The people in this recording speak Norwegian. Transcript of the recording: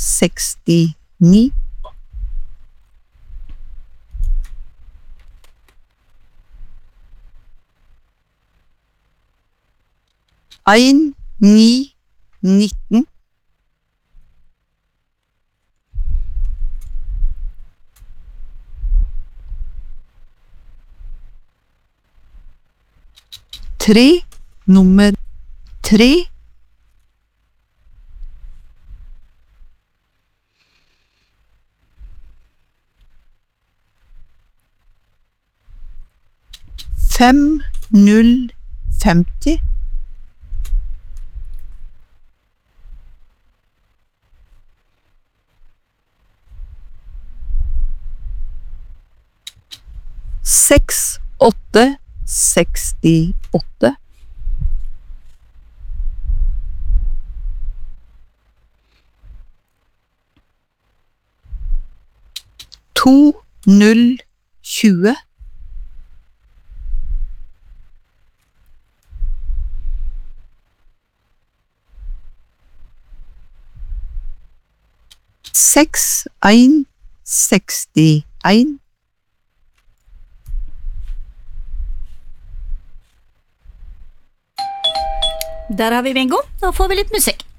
69. Ein, ni, 19. Tre, nummer 3. Fem, 0, 50. Seks, 8, 68. To, 0, 20. Seks, 1, 61. Der har vi bingo. Da får vi litt musikk.